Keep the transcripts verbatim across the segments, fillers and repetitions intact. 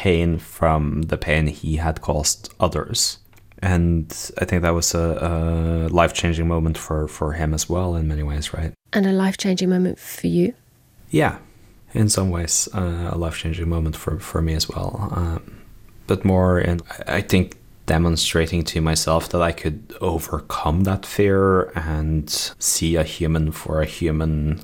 pain from the pain he had caused others. And I think that was a, a life-changing moment for, for him as well in many ways, right? And a life-changing moment for you? Yeah, in some ways, uh, a life-changing moment for, for me as well. Um, but more in, I think, demonstrating to myself that I could overcome that fear and see a human for a human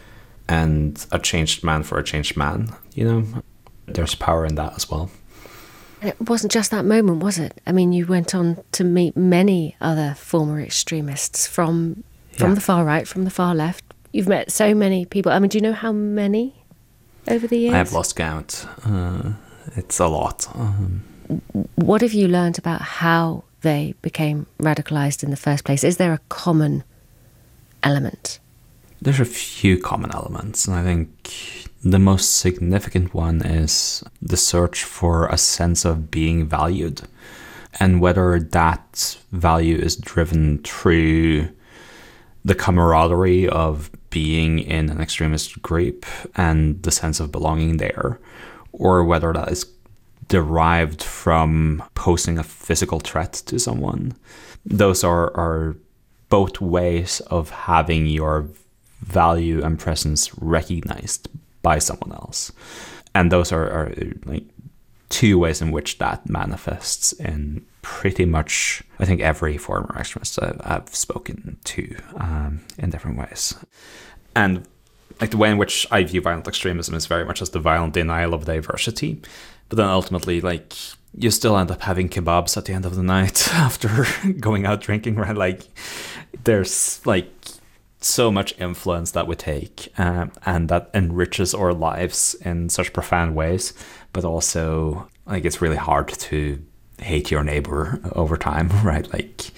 and a changed man for a changed man, you know? There's power in that as well. And it wasn't just that moment, was it? I mean, you went on to meet many other former extremists from from yeah. the far right, from the far left. You've met so many people. I mean, do you know how many over the years? I have lost count. Uh, it's a lot. Um, what have you learned about how they became radicalized in the first place? Is there a common element? There's a few common elements, and I think the most significant one is the search for a sense of being valued, and whether that value is driven through the camaraderie of being in an extremist group and the sense of belonging there, or whether that is derived from posing a physical threat to someone. Those are, are both ways of having your value and presence recognized by someone else. And those are, are like two ways in which that manifests in pretty much, I think, every former extremist I've, I've spoken to um, in different ways. And like the way in which I view violent extremism is very much as the violent denial of diversity. But then ultimately, like, you still end up having kebabs at the end of the night after going out drinking, right? Like, there's like so much influence that we take um, and that enriches our lives in such profound ways. But also, like, it's really hard to hate your neighbor over time, right? Like,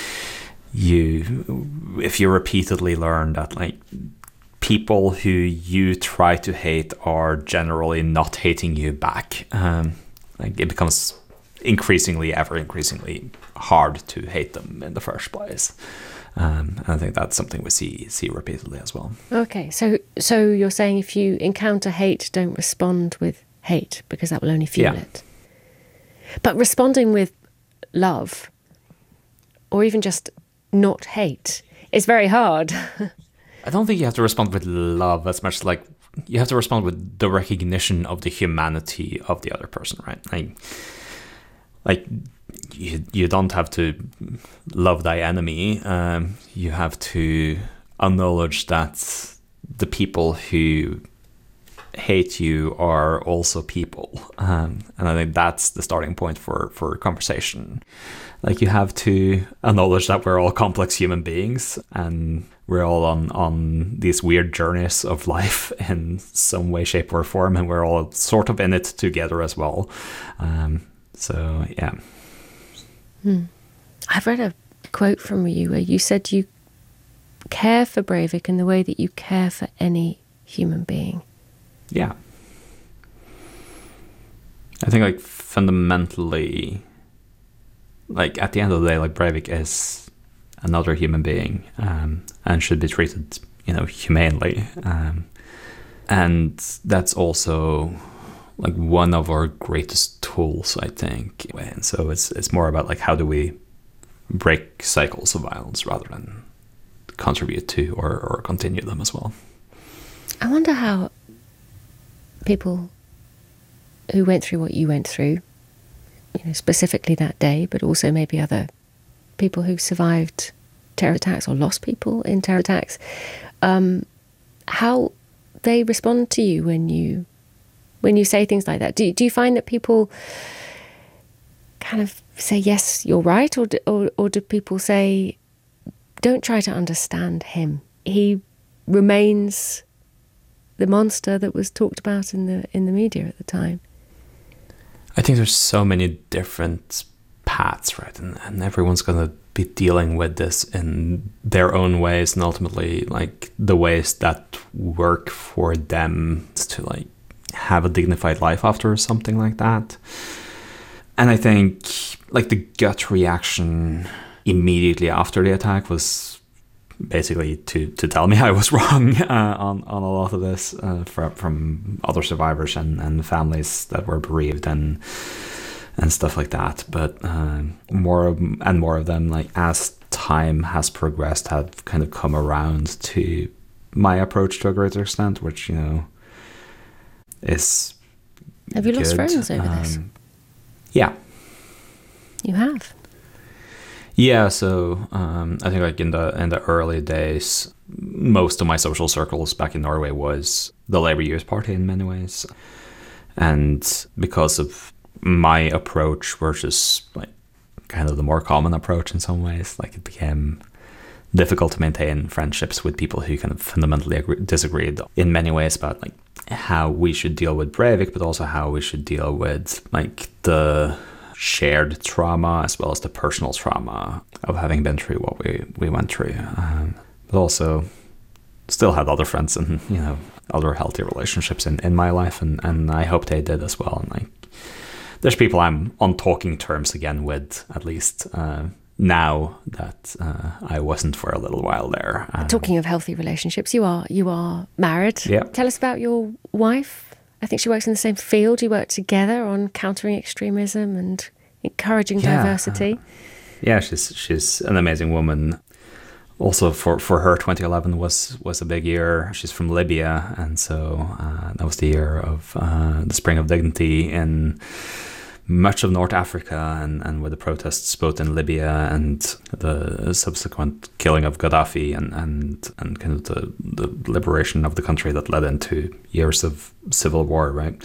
you, if you repeatedly learn that, like, people who you try to hate are generally not hating you back, um, like, it becomes increasingly, ever increasingly hard to hate them in the first place. Um, and I think that's something we see see repeatedly as well. Okay, so so you're saying if you encounter hate, don't respond with hate, because that will only fuel yeah. it. But responding with love, or even just not hate, is very hard. I don't think you have to respond with love as much as, like, you have to respond with the recognition of the humanity of the other person, right? Like, like you, you don't have to love thy enemy. Um, you have to acknowledge that the people who hate you are also people. Um, and I think that's the starting point for, for conversation. Like, you have to acknowledge that we're all complex human beings and we're all on, on these weird journeys of life in some way, shape, or form, and we're all sort of in it together as well. Um, so, yeah. Hmm. I've read a quote from you where you said you care for Breivik in the way that you care for any human being. Yeah. I think, like, fundamentally, like, at the end of the day, like, Breivik is another human being um, and should be treated, you know, humanely. Um, and that's also, like, one of our greatest tools, I think. And so it's it's more about, like, how do we break cycles of violence rather than contribute to or, or continue them as well. I wonder how people who went through what you went through, you know, specifically that day, but also maybe other people who survived terror attacks or lost people in terror attacks, um, how they respond to you when you when you say things like that. Do, do you find that people kind of say, yes, you're right, or do, or, or do people say, don't try to understand him. He remains the monster that was talked about in the in the media at the time? I think there's so many different paths, right? And, and everyone's going to be dealing with this in their own ways, and ultimately, like, the ways that work for them to, like, have a dignified life after something like that. And I think, like, the gut reaction immediately after the attack was basically to, to tell me I was wrong uh, on, on a lot of this uh, from, from other survivors and, and families that were bereaved and and stuff like that. But uh, more of, and more of them, like as time has progressed, have kind of come around to my approach to a greater extent, which, you know, is Have you good. lost friends over um, this? Yeah. You have? Yeah, so um, I think like in the in the early days, most of my social circles back in Norway was the Labour Youth Party in many ways. And because of my approach versus like kind of the more common approach in some ways, like it became difficult to maintain friendships with people who kind of fundamentally agree, disagreed in many ways about like how we should deal with Breivik, but also how we should deal with like the shared trauma as well as the personal trauma of having been through what we, we went through. Um, but also still had other friends and, you know, other healthy relationships in, in my life, and, and I hope they did as well. And like, there's people I'm on talking terms again with, at least uh, now that uh, I wasn't for a little while there. Um, Talking of healthy relationships, you are you are married. Yeah. Tell us about your wife. I think she works in the same field. You work together on countering extremism and encouraging yeah, diversity. Uh, yeah, she's she's an amazing woman. Also, for, for her, twenty eleven was, was a big year. She's from Libya, and so uh, that was the year of uh, the Spring of Dignity in much of North Africa, and, and with the protests both in Libya and the subsequent killing of Gaddafi, and, and, and kind of the, the liberation of the country that led into years of civil war, right?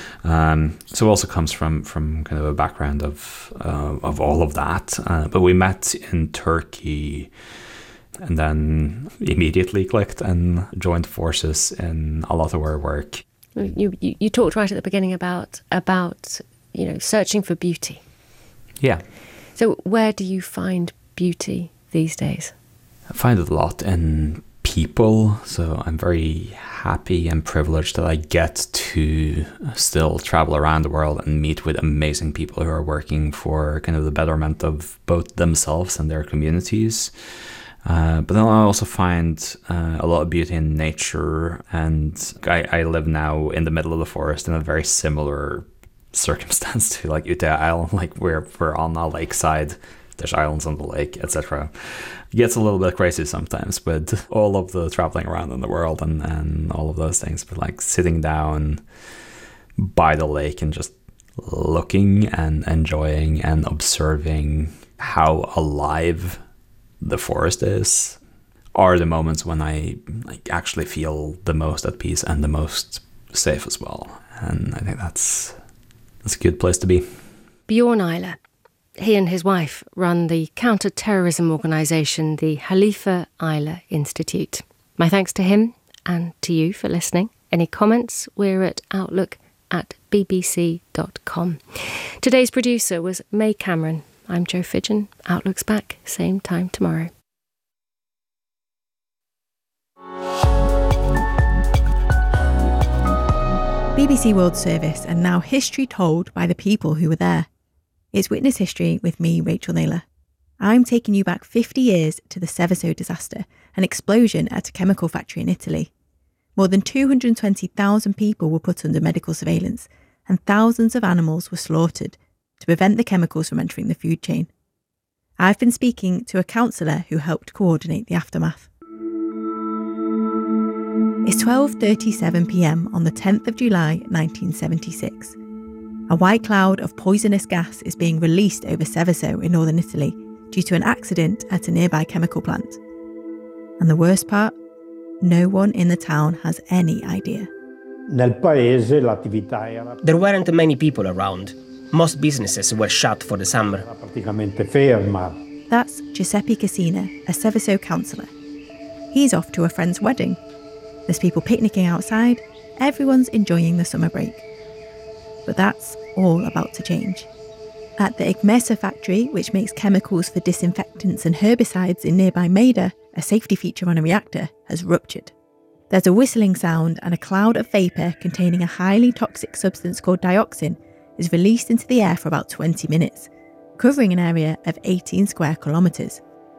Um, so also comes from, from kind of a background of, uh, of all of that. Uh, but we met in Turkey, and then immediately clicked and joined forces in a lot of our work. You, you you talked right at the beginning about about you know searching for beauty. Yeah. So where do you find beauty these days? I find it a lot in people. So I'm very happy and privileged that I get to still travel around the world and meet with amazing people who are working for kind of the betterment of both themselves and their communities. Uh, but then I also find uh, a lot of beauty in nature, and I, I live now in the middle of the forest in a very similar circumstance to like Utøya Island, like we're, we're on a lakeside, there's islands on the lake, et cetera. It gets a little bit crazy sometimes with all of the traveling around in the world and, and all of those things, but like sitting down by the lake and just looking and enjoying and observing how alive the forest is are the moments when I like actually feel the most at peace and the most safe as well. And I think that's that's a good place to be. Bjorn Eiler, he and his wife run the counter-terrorism organisation, the Khalifa Eiler Institute. My thanks to him and to you for listening. Any comments? We're at outlook at b b c dot com. Today's producer was May Cameron. I'm Jo Fidgen. Outlook's back, same time tomorrow. B B C World Service, and now history told by the people who were there. It's Witness History with me, Rachel Naylor. I'm taking you back fifty years to the Seveso disaster, an explosion at a chemical factory in Italy. More than two hundred twenty thousand people were put under medical surveillance, and thousands of animals were slaughtered to prevent the chemicals from entering the food chain. I've been speaking to a counsellor who helped coordinate the aftermath. It's twelve thirty-seven p m on the tenth of July nineteen seventy-six. A white cloud of poisonous gas is being released over Seveso in northern Italy due to an accident at a nearby chemical plant. And the worst part? No one in the town has any idea. Nel paese l'attività era There weren't many people around. Most businesses were shut for the summer. praticamente ferma. That's Giuseppe Cassina, a Seveso counsellor. He's off to a friend's wedding. There's people picnicking outside. Everyone's enjoying the summer break. But that's all about to change. At the Igmesa factory, which makes chemicals for disinfectants and herbicides in nearby Maida, a safety feature on a reactor has ruptured. There's a whistling sound, and a cloud of vapour containing a highly toxic substance called dioxin is released into the air for about twenty minutes, covering an area of eighteen square kilometres.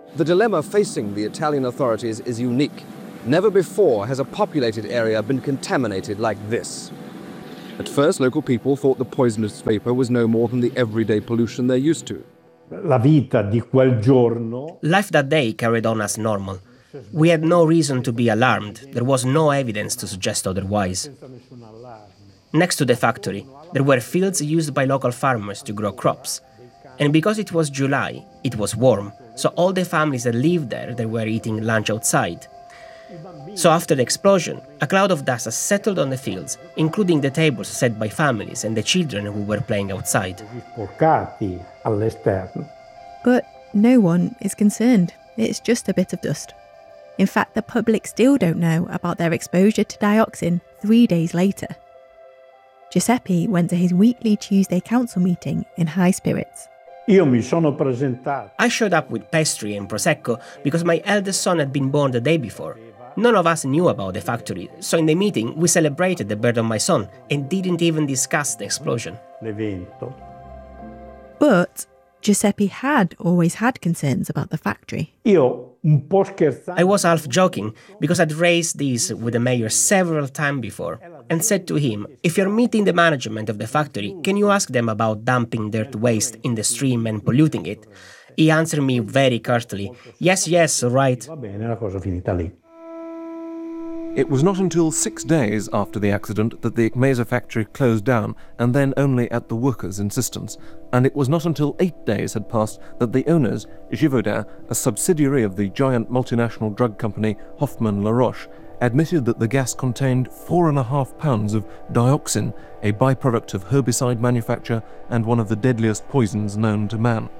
The dilemma facing the Italian authorities is unique. Never before has a populated area been contaminated like this. At first, local people thought the poisonous vapor was no more than the everyday pollution they're used to. La vita di quel giorno Life that day carried on as normal. We had no reason to be alarmed. There was no evidence to suggest otherwise. Next to the factory, there were fields used by local farmers to grow crops. And because it was July, it was warm, so all the families that lived there, they were eating lunch outside. So after the explosion, a cloud of dust has settled on the fields, including the tables set by families and the children who were playing outside. sporcati all'esterno. But no one is concerned. It's just a bit of dust. In fact, the public still don't know about their exposure to dioxin three days later. Giuseppe went to his weekly Tuesday council meeting in high spirits. Io mi sono presentato. I showed up with pastry and Prosecco because my eldest son had been born the day before. None of us knew about the factory, so in the meeting we celebrated the birth of my son and didn't even discuss the explosion. L'evento. But Giuseppe had always had concerns about the factory. Io un po' scherzando. I was half joking because I'd raised these with the mayor several times before and said to him, if you're meeting the management of the factory, can you ask them about dumping dirt waste in the stream and polluting it? He answered me very curtly, yes, yes, right. Va bene, la cosa finita lì. It was not until six days after the accident that the Mesa factory closed down, and then only at the workers' insistence. And it was not until eight days had passed that the owners, Givaudan, a subsidiary of the giant multinational drug company Hoffmann La Roche, admitted that the gas contained four and a half pounds of dioxin, a byproduct of herbicide manufacture and one of the deadliest poisons known to man.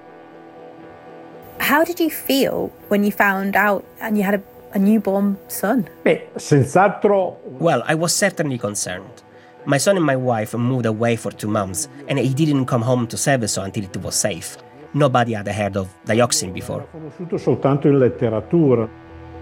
How did you feel when you found out and you had a, a newborn son? Beh, senz'altro. Well, I was certainly concerned. My son and my wife moved away for two months, and he didn't come home to Seveso until it was safe. Nobody had heard of dioxin before. L'ho conosciuto soltanto in letteratura.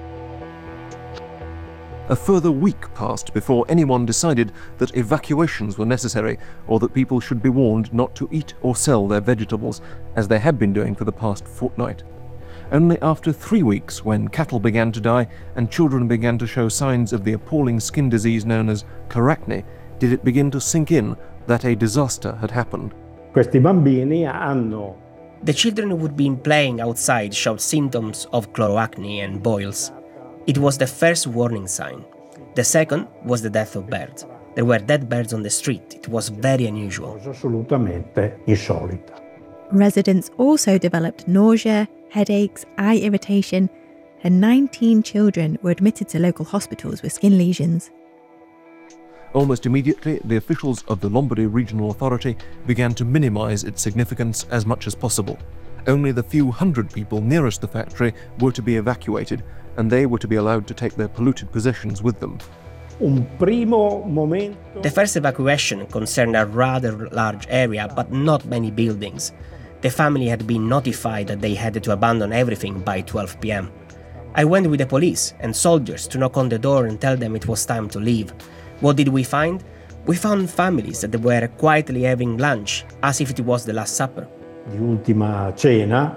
A further week passed before anyone decided that evacuations were necessary or that people should be warned not to eat or sell their vegetables, as they had been doing for the past fortnight. Only after three weeks, when cattle began to die and children began to show signs of the appalling skin disease known as caracne, did it begin to sink in that a disaster had happened. Questi bambini hanno. The children who had been playing outside showed symptoms of chloroacne and boils. It was the first warning sign. The second was the death of birds. There were dead birds on the street. It was very unusual. Cosa assolutamente insolita. Residents also developed nausea, headaches, eye irritation, and nineteen children were admitted to local hospitals with skin lesions. Almost immediately, the officials of the Lombardy Regional Authority began to minimize its significance as much as possible. Only the few hundred people nearest the factory were to be evacuated, and they were to be allowed to take their polluted possessions with them. Un primo momento. The first evacuation concerned a rather large area, but not many buildings. The family had been notified that they had to abandon everything by twelve p m I went with the police and soldiers to knock on the door and tell them it was time to leave. What did we find? We found families that were quietly having lunch, as if it was the Last Supper. Di ultima cena.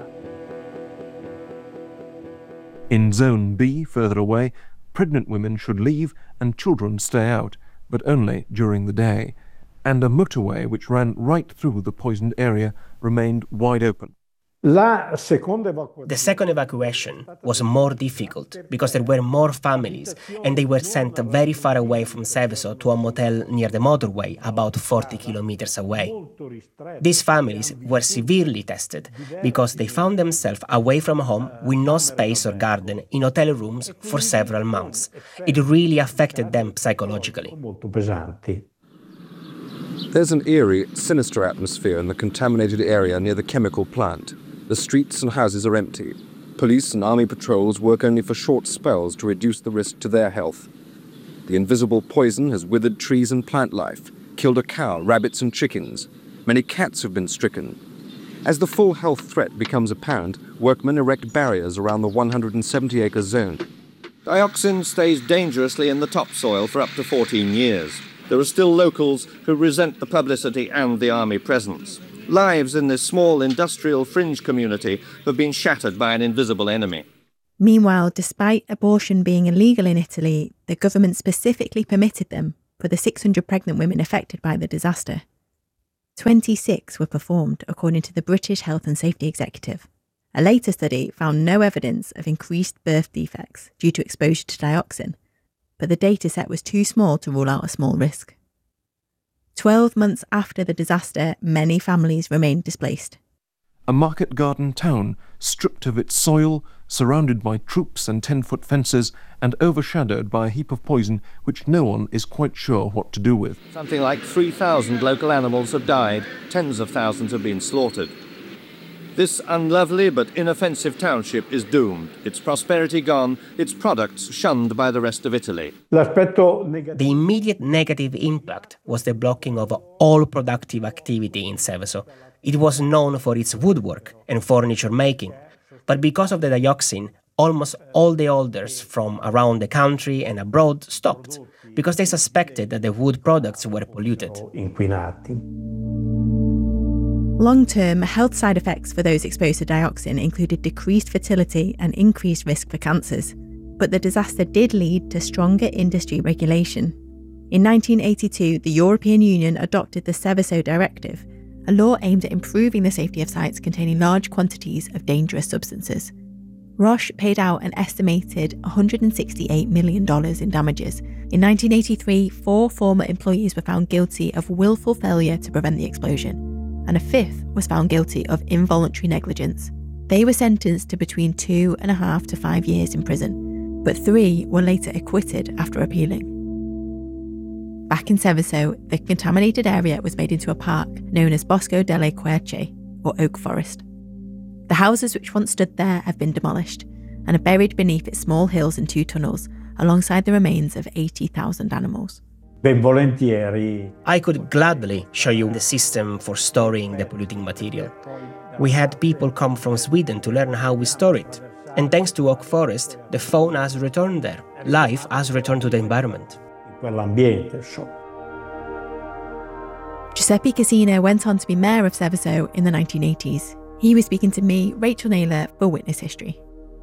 In Zone B, further away, pregnant women should leave and children stay out, but only during the day. And a motorway which ran right through the poisoned area remained wide open. La seconda evacuazione. The second evacuation was more difficult because there were more families and they were sent very far away from Seveso to a motel near the motorway, about forty kilometers away. These families were severely tested because they found themselves away from home with no space or garden in hotel rooms for several months. It really affected them psychologically. Molto pesanti. There's an eerie, sinister atmosphere in the contaminated area near the chemical plant. The streets and houses are empty. Police and army patrols work only for short spells to reduce the risk to their health. The invisible poison has withered trees and plant life, killed a cow, rabbits and chickens. Many cats have been stricken. As the full health threat becomes apparent, workmen erect barriers around the one hundred seventy acre zone. Dioxin stays dangerously in the topsoil for up to fourteen years. There are still locals who resent the publicity and the army presence. Lives in this small industrial fringe community have been shattered by an invisible enemy. Meanwhile, despite abortion being illegal in Italy, the government specifically permitted them for the six hundred pregnant women affected by the disaster. twenty-six were performed, according to the British Health and Safety Executive. A later study found no evidence of increased birth defects due to exposure to dioxin, but the dataset was too small to rule out a small risk. Twelve months after the disaster, many families remained displaced. A market garden town, stripped of its soil, surrounded by troops and ten-foot fences, and overshadowed by a heap of poison which no one is quite sure what to do with. Something like three thousand local animals have died, tens of thousands have been slaughtered. This unlovely but inoffensive township is doomed, its prosperity gone, its products shunned by the rest of Italy. The immediate negative impact was the blocking of all productive activity in Seveso. It was known for its woodwork and furniture making, but because of the dioxin, almost all the orders from around the country and abroad stopped, because they suspected that the wood products were polluted. Long-term health side effects for those exposed to dioxin included decreased fertility and increased risk for cancers. But the disaster did lead to stronger industry regulation. In nineteen eighty-two, the European Union adopted the Seveso Directive, a law aimed at improving the safety of sites containing large quantities of dangerous substances. Roche paid out an estimated one hundred sixty-eight million dollars in damages. In nineteen eighty-three, four former employees were found guilty of willful failure to prevent the explosion, and a fifth was found guilty of involuntary negligence. They were sentenced to between two and a half to five years in prison, but three were later acquitted after appealing. Back in Seveso, the contaminated area was made into a park known as Bosco delle Querce, or Oak Forest. The houses which once stood there have been demolished and are buried beneath its small hills and two tunnels, alongside the remains of eighty thousand animals. I could gladly show you the system for storing the polluting material. We had people come from Sweden to learn how we store it. And thanks to Oak Forest, the fauna has returned there. Life has returned to the environment. Giuseppe Casina went on to be mayor of Seveso in the nineteen eighties. He was speaking to me, Rachel Naylor, for Witness History.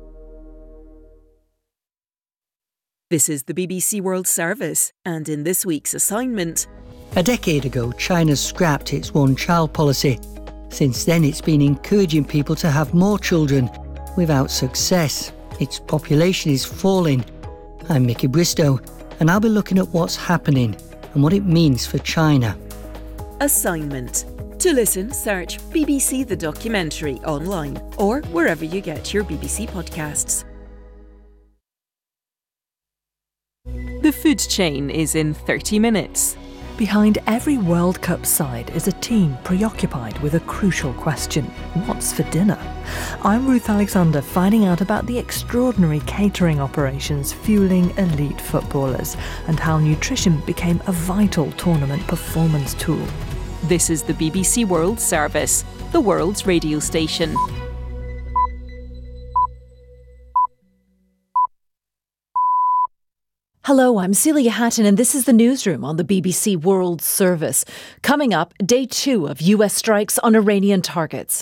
This is the B B C World Service, and in this week's assignment... A decade ago, China scrapped its one-child policy. Since then, it's been encouraging people to have more children. Without success, its population is falling. I'm Mickey Bristow, and I'll be looking at what's happening and what it means for China. Assignment. To listen, search B B C The Documentary online or wherever you get your B B C podcasts. The food chain is in thirty minutes. Behind every World Cup side is a team preoccupied with a crucial question: what's for dinner? I'm Ruth Alexander, finding out about the extraordinary catering operations fueling elite footballers and how nutrition became a vital tournament performance tool. This is the B B C World Service, the world's radio station. Hello, I'm Celia Hatton, and this is the newsroom on the B B C World Service. Coming up, day two of U S strikes on Iranian targets.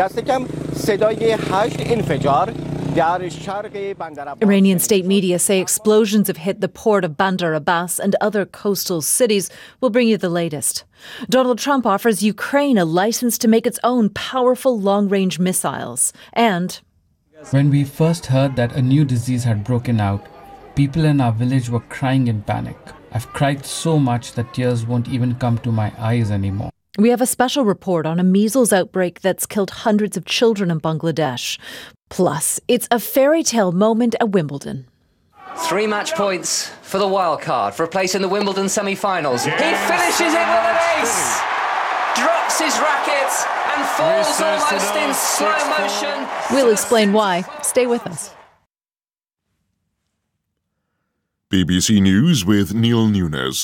Iranian state media say explosions have hit the port of Bandar Abbas and other coastal cities. We'll bring you the latest. Donald Trump offers Ukraine a license to make its own powerful long-range missiles. And when we first heard that a new disease had broken out, people in our village were crying in panic. I've cried so much that tears won't even come to my eyes anymore. We have a special report on a measles outbreak that's killed hundreds of children in Bangladesh. Plus, it's a fairy tale moment at Wimbledon. Three match points for the wild card for a place in the Wimbledon semi-finals. He finishes it with an ace, drops his racket and falls almost in slow motion. We'll explain why. Stay with us. B B C News with Neil Nunes.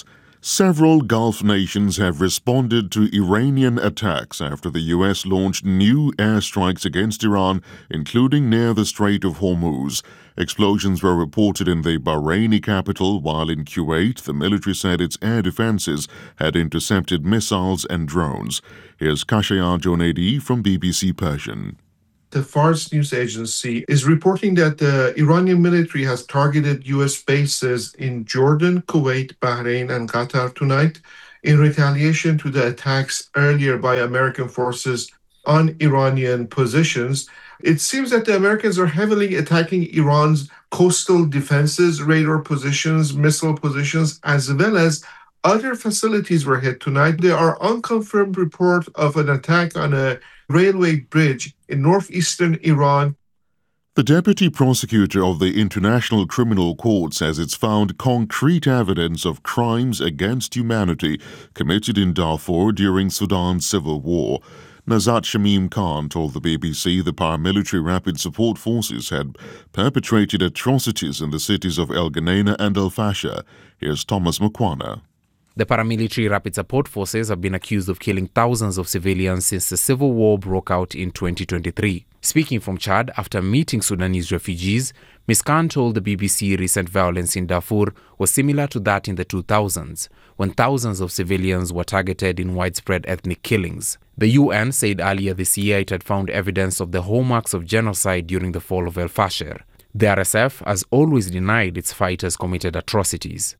Several Gulf nations have responded to Iranian attacks after the U S launched new airstrikes against Iran, including near the Strait of Hormuz. Explosions were reported in the Bahraini capital, while in Kuwait, the military said its air defenses had intercepted missiles and drones. Here's Kashaya Jonedi from B B C Persian. The Fars news agency is reporting that the Iranian military has targeted U S bases in Jordan, Kuwait, Bahrain, and Qatar tonight in retaliation to the attacks earlier by American forces on Iranian positions. It seems that the Americans are heavily attacking Iran's coastal defenses, radar positions, missile positions, as well as other facilities were hit tonight. There are unconfirmed reports of an attack on a railway bridge in northeastern Iran. The deputy prosecutor of the International Criminal Court says it's found concrete evidence of crimes against humanity committed in Darfur during Sudan's civil war. Nazat Shamim Khan told the B B C the paramilitary Rapid Support Forces had perpetrated atrocities in the cities of El Geneina and El Fasher. Here's Thomas Mukwana. The paramilitary Rapid Support Forces have been accused of killing thousands of civilians since the civil war broke out in twenty twenty-three. Speaking from Chad after meeting Sudanese refugees, Miz Khan told the B B C recent violence in Darfur was similar to that in the two thousands, when thousands of civilians were targeted in widespread ethnic killings. The U N said earlier this year it had found evidence of the hallmarks of genocide during the fall of El Fasher. The R S F has always denied its fighters committed atrocities.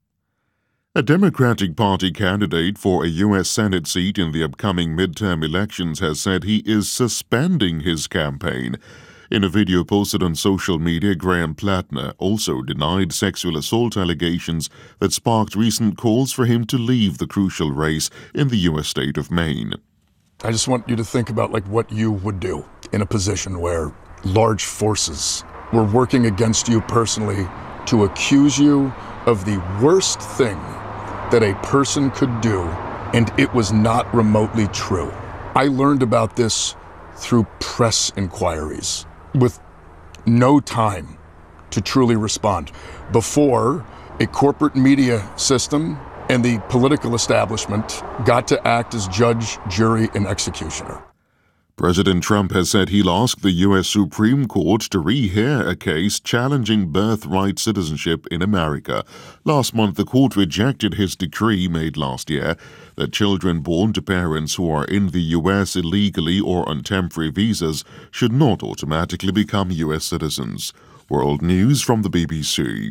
A Democratic Party candidate for a U S Senate seat in the upcoming midterm elections has said he is suspending his campaign. In a video posted on social media, Graham Plattner also denied sexual assault allegations that sparked recent calls for him to leave the crucial race in the U S state of Maine. I just want you to think about like what you would do in a position where large forces were working against you personally to accuse you of the worst thing that a person could do, and it was not remotely true. I learned about this through press inquiries with no time to truly respond before a corporate media system and the political establishment got to act as judge, jury, and executioner. President Trump has said he'll ask the U S Supreme Court to rehear a case challenging birthright citizenship in America. Last month, the court rejected his decree made last year that children born to parents who are in the U S illegally or on temporary visas should not automatically become U S citizens. World News from the B B C.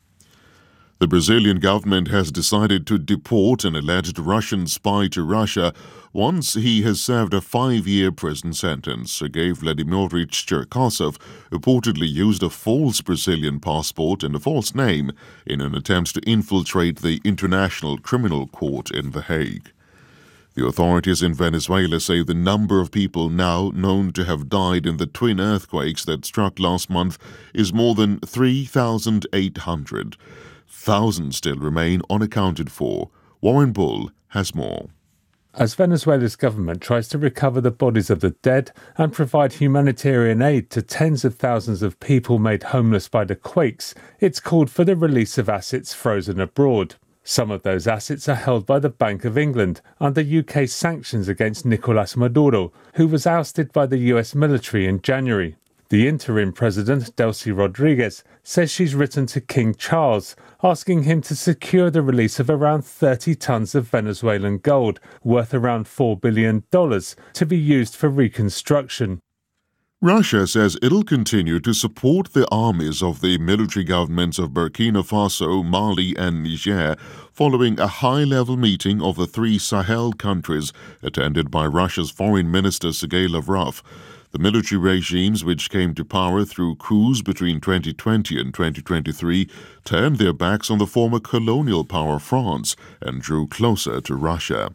The Brazilian government has decided to deport an alleged Russian spy to Russia once he has served a five-year prison sentence. Sergei Vladimirovich Cherkasov reportedly used a false Brazilian passport and a false name in an attempt to infiltrate the International Criminal Court in The Hague. The authorities in Venezuela say the number of people now known to have died in the twin earthquakes that struck last month is more than three thousand eight hundred. Thousands still remain unaccounted for. Warren Bull has more. As Venezuela's government tries to recover the bodies of the dead and provide humanitarian aid to tens of thousands of people made homeless by the quakes, it's called for the release of assets frozen abroad. Some of those assets are held by the Bank of England under U K sanctions against Nicolas Maduro, who was ousted by the U S military in January. The interim president, Delcy Rodriguez, says she's written to King Charles, asking him to secure the release of around thirty tons of Venezuelan gold, worth around four billion dollars, to be used for reconstruction. Russia says it'll continue to support the armies of the military governments of Burkina Faso, Mali and Niger following a high-level meeting of the three Sahel countries attended by Russia's Foreign Minister Sergei Lavrov. The military regimes, which came to power through coups between twenty twenty and twenty twenty-three, turned their backs on the former colonial power France and drew closer to Russia.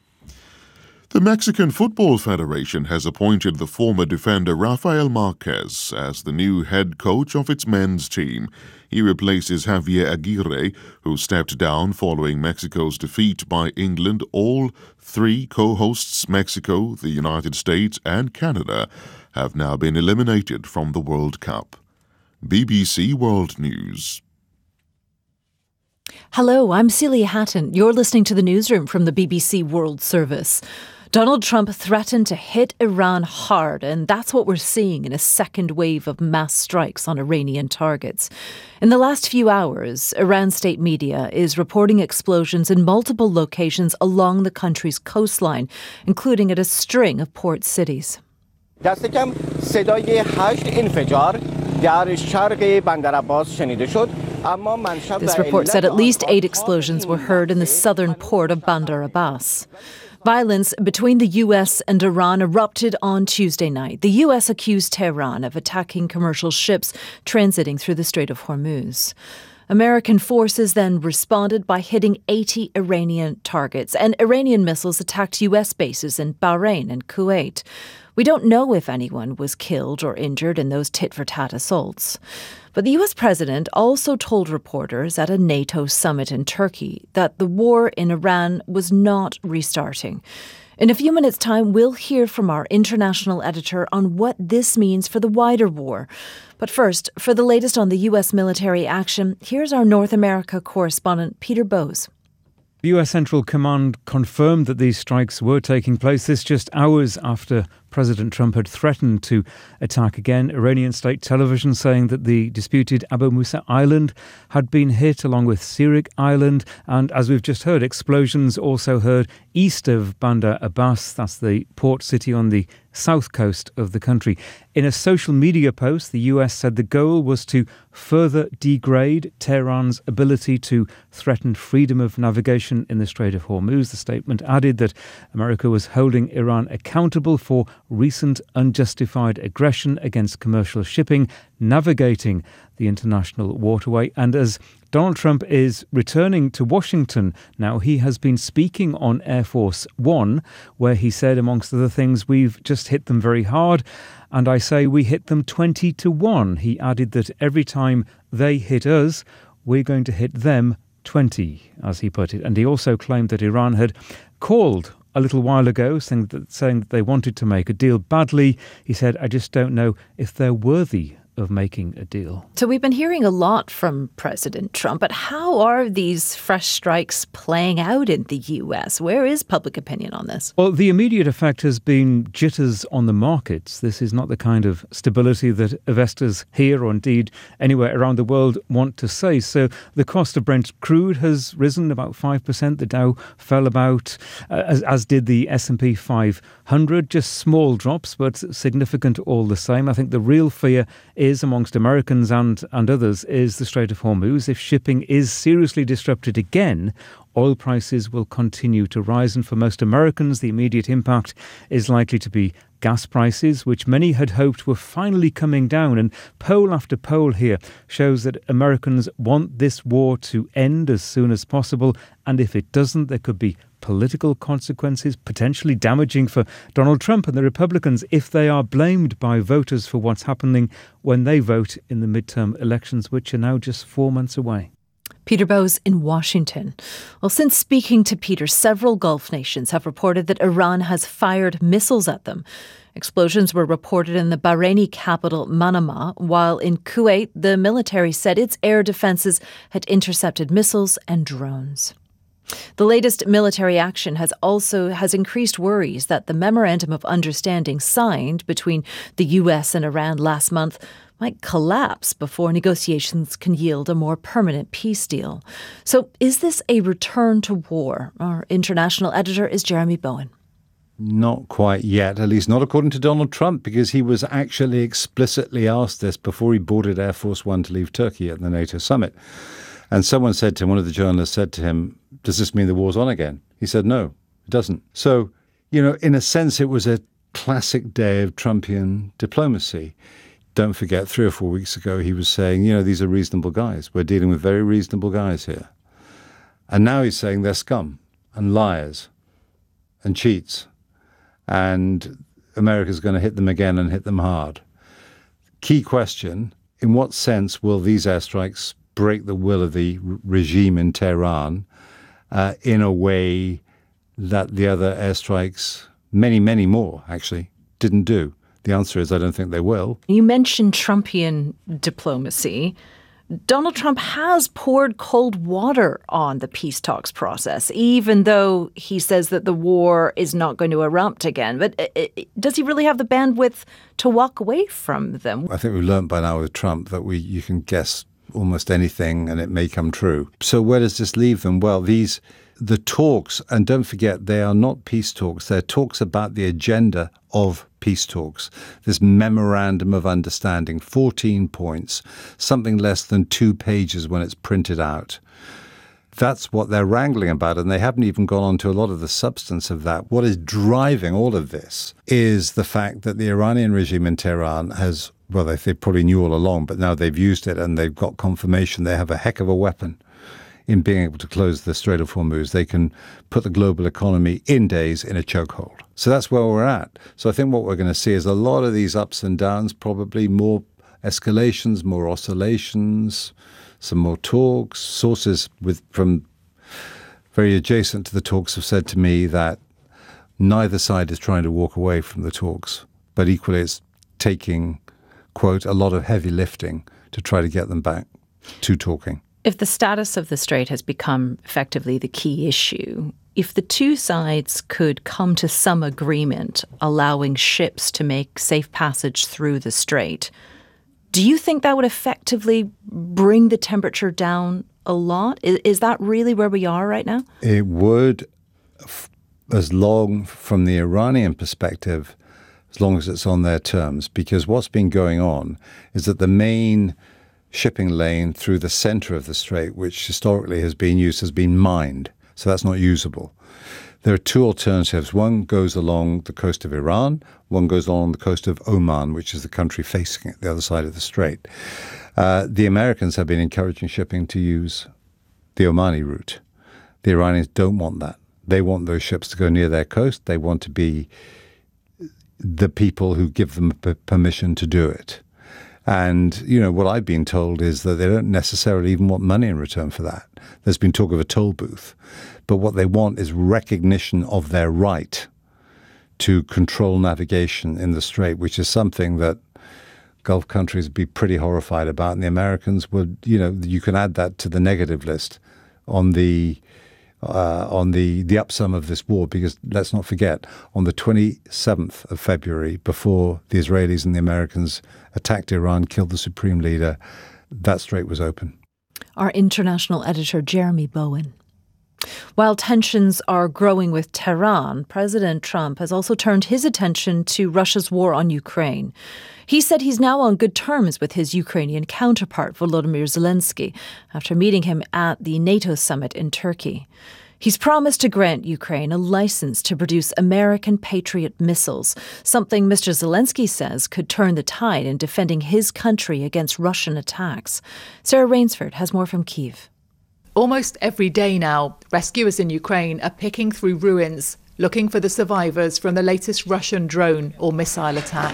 The Mexican Football Federation has appointed the former defender Rafael Marquez as the new head coach of its men's team. He replaces Javier Aguirre, who stepped down following Mexico's defeat by England. All three co-hosts, Mexico, the United States and Canada, have now been eliminated from the World Cup. B B C World News. Hello, I'm Celia Hatton. You're listening to the newsroom from the B B C World Service. Donald Trump threatened to hit Iran hard, and that's what we're seeing in a second wave of mass strikes on Iranian targets. In the last few hours, Iran state media is reporting explosions in multiple locations along the country's coastline, including at a string of port cities. دست کم صدای هشت انفجار در شرق بندر عباس شنیده شد. This report said at least eight explosions were heard in the southern port of Bandar Abbas. Violence between the U S and Iran erupted on Tuesday night. The U S accused Tehran of attacking commercial ships transiting through the Strait of Hormuz. American forces then responded by hitting eighty Iranian targets, and Iranian missiles attacked U S bases in Bahrain and Kuwait. We don't know if anyone was killed or injured in those tit-for-tat assaults. But the U S president also told reporters at a NATO summit in Turkey that the war in Iran was not restarting. In a few minutes' time, we'll hear from our international editor on what this means for the wider war. But first, for the latest on the U S military action, here's our North America correspondent, Peter Bowes. The U S Central Command confirmed that these strikes were taking place. This just hours after President Trump had threatened to attack again. Iranian state television saying that the disputed Abu Musa Island had been hit, along with Sirik Island. And as we've just heard, explosions also heard east of Bandar Abbas. That's the port city on the south coast of the country. In a social media post, the U S said the goal was to further degrade Tehran's ability to threaten freedom of navigation in the Strait of Hormuz. The statement added that America was holding Iran accountable for recent unjustified aggression against commercial shipping navigating the international waterway. And as Donald Trump is returning to Washington now, he has been speaking on Air Force One, where he said, amongst other things, we've just hit them very hard. And I say we hit them twenty to one. He added that every time they hit us, we're going to hit them twenty, as he put it. And he also claimed that Iran had called a little while ago, saying that, saying that they wanted to make a deal badly. He said, I just don't know if they're worthy of making a deal. So we've been hearing a lot from President Trump, but how are these fresh strikes playing out in the U S? Where is public opinion on this? Well, the immediate effect has been jitters on the markets. This is not the kind of stability that investors here or indeed anywhere around the world want to see. So the cost of Brent crude has risen about five percent. The Dow fell about, uh, as, as did the S and P five hundred. Just small drops, but significant all the same. I think the real fear is is amongst Americans and, and others is the Strait of Hormuz. If shipping is seriously disrupted again, oil prices will continue to rise. And for most Americans, the immediate impact is likely to be gas prices, which many had hoped were finally coming down. And poll after poll here shows that Americans want this war to end as soon as possible. And if it doesn't, there could be political consequences, potentially damaging for Donald Trump and the Republicans if they are blamed by voters for what's happening when they vote in the midterm elections, which are now just four months away. Peter Bowes in Washington. Well, since speaking to Peter, several Gulf nations have reported that Iran has fired missiles at them. Explosions were reported in the Bahraini capital, Manama, while in Kuwait, the military said its air defences had intercepted missiles and drones. The latest military action has also has increased worries that the memorandum of understanding signed between the U S and Iran last month might collapse before negotiations can yield a more permanent peace deal. So is this a return to war? Our international editor is Jeremy Bowen. Not quite yet, at least not according to Donald Trump, because he was actually explicitly asked this before he boarded Air Force One to leave Turkey at the NATO summit. And someone said to him, one of the journalists said to him, does this mean the war's on again? He said, no, it doesn't. So, you know, in a sense, it was a classic day of Trumpian diplomacy. Don't forget, three or four weeks ago, he was saying, you know, these are reasonable guys. We're dealing with very reasonable guys here. And now he's saying they're scum and liars and cheats. And America's going to hit them again and hit them hard. Key question, in what sense will these airstrikes break the will of the r- regime in Tehran uh, in a way that the other airstrikes, many, many more actually, didn't do? The answer is I don't think they will. You mentioned Trumpian diplomacy. Donald Trump has poured cold water on the peace talks process, even though he says that the war is not going to erupt again. But does he really have the bandwidth to walk away from them? I think we've learned by now with Trump that we you can guess almost anything and it may come true. So where does this leave them? Well, these the talks, and don't forget, they are not peace talks. They're talks about the agenda of peace talks. This memorandum of understanding, fourteen points, something less than two pages when it's printed out. That's what they're wrangling about, and they haven't even gone on to a lot of the substance of that. What is driving all of this is the fact that the Iranian regime in Tehran has, well, they, they probably knew all along, but now they've used it and they've got confirmation they have a heck of a weapon in being able to close the Strait of Hormuz. They can put the global economy in days in a chokehold. So that's where we're at. So I think what we're going to see is a lot of these ups and downs, probably more escalations, more oscillations, some more talks. Sources with from very adjacent to the talks have said to me that neither side is trying to walk away from the talks, but equally it's taking, quote, a lot of heavy lifting to try to get them back to talking. If the status of the strait has become effectively the key issue, if the two sides could come to some agreement allowing ships to make safe passage through the strait, do you think that would effectively bring the temperature down a lot? Is, is that really where we are right now? It would, as long from the Iranian perspective, as long as it's on their terms, because what's been going on is that the main shipping lane through the center of the strait, which historically has been used, has been mined. So that's not usable. There are two alternatives. One goes along the coast of Iran. One goes along the coast of Oman, which is the country facing it, the other side of the strait. Uh, the Americans have been encouraging shipping to use the Omani route. The Iranians don't want that. They want those ships to go near their coast. They want to be the people who give them p- permission to do it. And, you know, what I've been told is that they don't necessarily even want money in return for that. There's been talk of a toll booth. But what they want is recognition of their right to control navigation in the strait, which is something that Gulf countries would be pretty horrified about. And the Americans would, you know, you can add that to the negative list on the uh, on the, the upsum of this war, because let's not forget, on the twenty-seventh of February, before the Israelis and the Americans attacked Iran, killed the supreme leader, that strait was open. Our international editor, Jeremy Bowen. While tensions are growing with Tehran, President Trump has also turned his attention to Russia's war on Ukraine. He said he's now on good terms with his Ukrainian counterpart, Volodymyr Zelensky, after meeting him at the NATO summit in Turkey. He's promised to grant Ukraine a license to produce American Patriot missiles, something Mister Zelensky says could turn the tide in defending his country against Russian attacks. Sarah Rainsford has more from Kyiv. Almost every day now, rescuers in Ukraine are picking through ruins, looking for the survivors from the latest Russian drone or missile attack.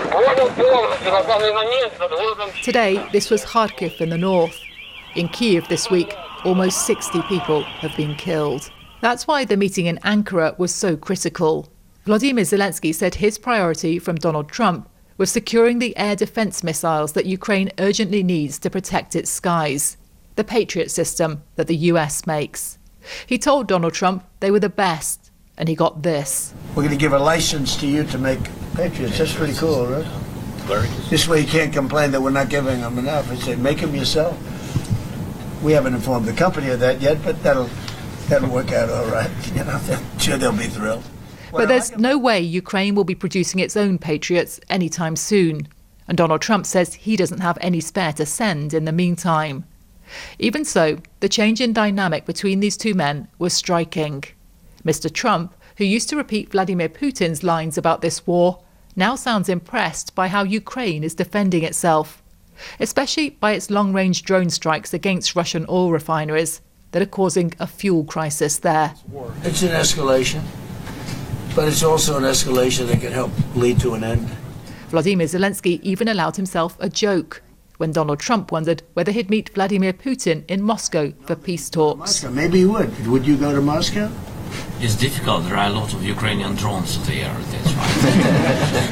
Today, this was Kharkiv in the north. In Kyiv this week, almost sixty people have been killed. That's why the meeting in Ankara was so critical. Volodymyr Zelensky said his priority from Donald Trump was securing the air defense missiles that Ukraine urgently needs to protect its skies, the Patriot system that the U S makes. He told Donald Trump they were the best, and he got this. We're going to give a license to you to make Patriots. That's pretty cool, right? This way you can't complain that we're not giving them enough. I say, make them yourself. We haven't informed the company of that yet, but that'll that'll work out all right. You know, I'm sure they'll be thrilled. But there's no way Ukraine will be producing its own Patriots anytime soon. And Donald Trump says he doesn't have any spare to send in the meantime. Even so, the change in dynamic between these two men was striking. Mister Trump, who used to repeat Vladimir Putin's lines about this war, now sounds impressed by how Ukraine is defending itself, especially by its long-range drone strikes against Russian oil refineries that are causing a fuel crisis there. It's an escalation, but it's also an escalation that can help lead to an end. Volodymyr Zelensky even allowed himself a joke when Donald Trump wondered whether he'd meet Vladimir Putin in Moscow for peace talks. Moscow, maybe you would. Would you go to Moscow? It's difficult. There are a lot of Ukrainian drones there. That's right.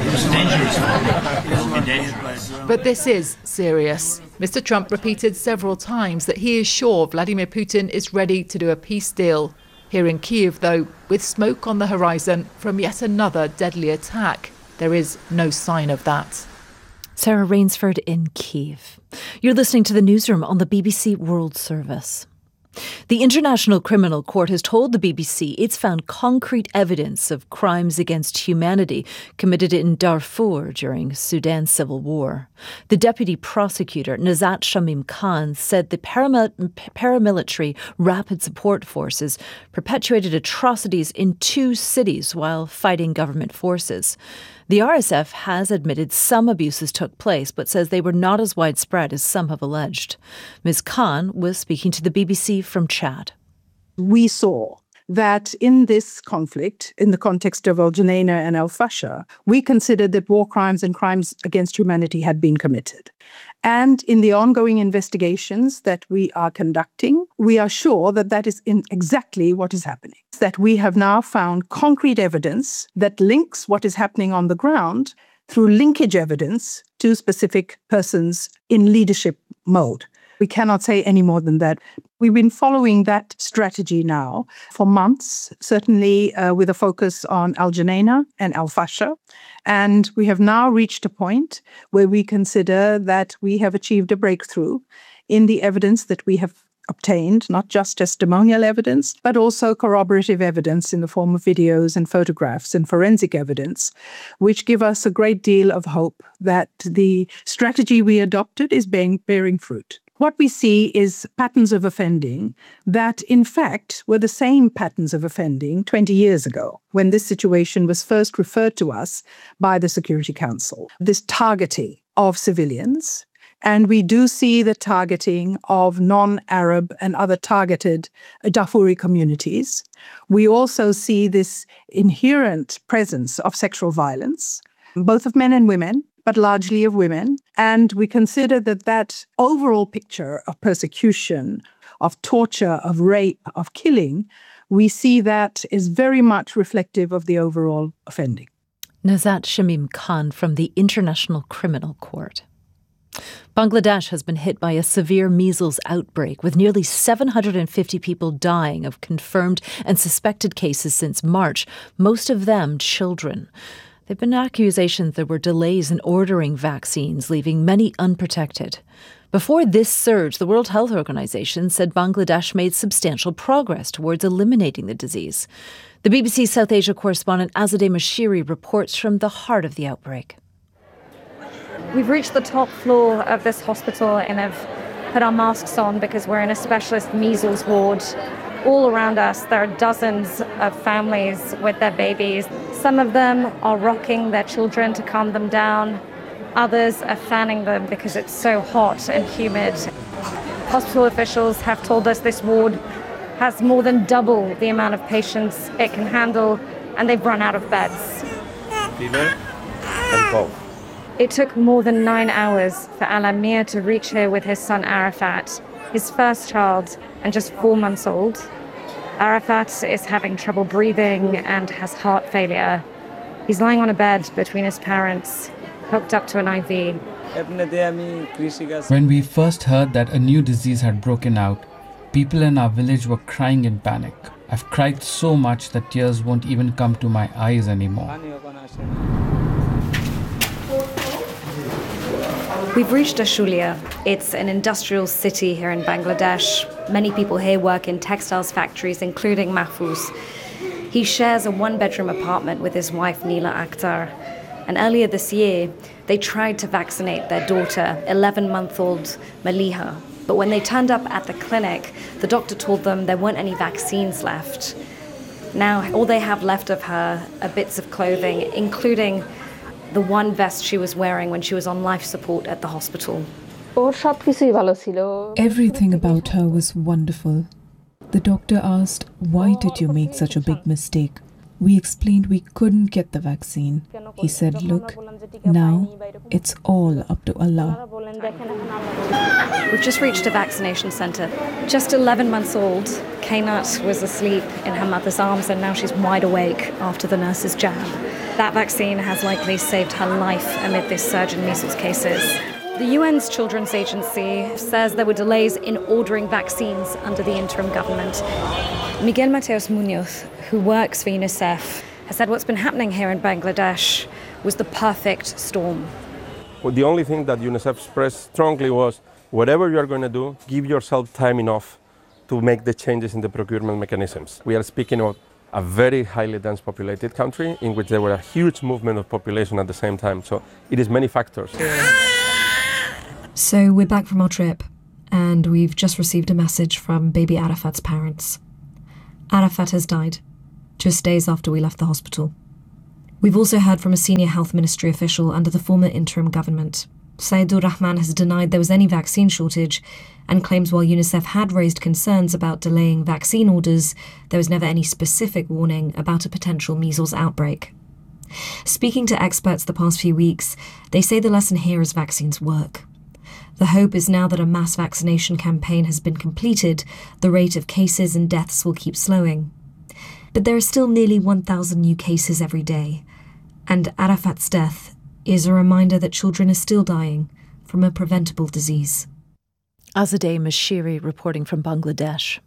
It's dangerous. It'll be dangerous. But this is serious. Mister Trump repeated several times that he is sure Vladimir Putin is ready to do a peace deal. Here in Kyiv, though, with smoke on the horizon from yet another deadly attack, there is no sign of that. Sarah Rainsford in Kyiv. You're listening to the newsroom on the B B C World Service. The International Criminal Court has told the B B C it's found concrete evidence of crimes against humanity committed in Darfur during Sudan's civil war. The deputy prosecutor, Nazat Shamim Khan, said the paramil- paramilitary rapid support forces perpetuated atrocities in two cities while fighting government forces. The R S F has admitted some abuses took place, but says they were not as widespread as some have alleged. Miz Khan was speaking to the B B C from Chad. We saw that in this conflict, in the context of Al Junaina and Al Fasher, we considered that war crimes and crimes against humanity had been committed. And in the ongoing investigations that we are conducting, we are sure that that is in exactly what is happening. That we have now found concrete evidence that links what is happening on the ground through linkage evidence to specific persons in leadership mode. We cannot say any more than that. We've been following that strategy now for months, certainly uh, with a focus on Al Junaina and Al Fasher. And we have now reached a point where we consider that we have achieved a breakthrough in the evidence that we have obtained, not just testimonial evidence, but also corroborative evidence in the form of videos and photographs and forensic evidence, which give us a great deal of hope that the strategy we adopted is bearing, bearing fruit. What we see is patterns of offending that, in fact, were the same patterns of offending twenty years ago, when this situation was first referred to us by the Security Council. This targeting of civilians, and we do see the targeting of non-Arab and other targeted Darfuri communities. We also see this inherent presence of sexual violence, both of men and women, but largely of women. And we consider that that overall picture of persecution, of torture, of rape, of killing, we see that is very much reflective of the overall offending. Nazat Shamim Khan from the International Criminal Court. Bangladesh has been hit by a severe measles outbreak, with nearly seven hundred fifty people dying of confirmed and suspected cases since March, most of them children. There have been accusations there were delays in ordering vaccines, leaving many unprotected. Before this surge, the World Health Organization said Bangladesh made substantial progress towards eliminating the disease. The B B C South Asia correspondent Azadeh Mashiri reports from the heart of the outbreak. We've reached the top floor of this hospital and have put our masks on because we're in a specialist measles ward. All around us, there are dozens of families with their babies. Some of them are rocking their children to calm them down. Others are fanning them because it's so hot and humid. Hospital officials have told us this ward has more than double the amount of patients it can handle, and they've run out of beds. Fever and cough. It took more than nine hours for Al-Amir to reach here with his son Arafat, his first child and just four months old. Arafat is having trouble breathing and has heart failure. He's lying on a bed between his parents, hooked up to an I V. When we first heard that a new disease had broken out, people in our village were crying in panic. I've cried so much that tears won't even come to my eyes anymore. We've reached Ashulia. It's an industrial city here in Bangladesh. Many people here work in textiles factories, including Mahfouz. He shares a one-bedroom apartment with his wife, Neela Akhtar. And earlier this year, they tried to vaccinate their daughter, eleven-month-old Maliha. But when they turned up at the clinic, the doctor told them there weren't any vaccines left. Now, all they have left of her are bits of clothing, including the one vest she was wearing when she was on life support at the hospital. Everything about her was wonderful. The doctor asked, "Why did you make such a big mistake?" We explained we couldn't get the vaccine. He said, "Look, now it's all up to Allah." We've just reached a vaccination centre. Just eleven months old, Kainat was asleep in her mother's arms, and now she's wide awake after the nurse's jab. That vaccine has likely saved her life amid this surge in measles cases. The U N's Children's Agency says there were delays in ordering vaccines under the interim government. Miguel Mateos Munoz, who works for UNICEF, has said what's been happening here in Bangladesh was the perfect storm. Well, the only thing that UNICEF expressed strongly was, whatever you are going to do, give yourself time enough to make the changes in the procurement mechanisms. We are speaking of a very highly dense populated country in which there were a huge movement of population at the same time. So it is many factors. So we're back from our trip, and we've just received a message from baby Arafat's parents. Arafat has died, just days after we left the hospital. We've also heard from a senior health ministry official under the former interim government. Saidur Rahman has denied there was any vaccine shortage and claims while UNICEF had raised concerns about delaying vaccine orders, there was never any specific warning about a potential measles outbreak. Speaking to experts the past few weeks, they say the lesson here is vaccines work. The hope is now that a mass vaccination campaign has been completed, the rate of cases and deaths will keep slowing. But there are still nearly one thousand new cases every day, and Arafat's death is a reminder that children are still dying from a preventable disease. Azadeh Mashiri reporting from Bangladesh.